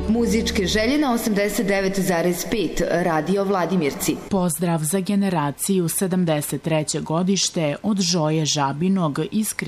Muzičke želje na 89,5 Radio Vladimirci. Pozdrav za generaciju 73. godište od Žoje Žabinog iz